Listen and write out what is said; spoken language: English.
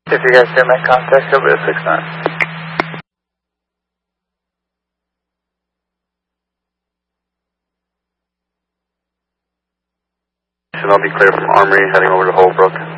If you guys didn't make contact, he'll be at 6-9. I'll be clear from Armory, heading over to Holbrook.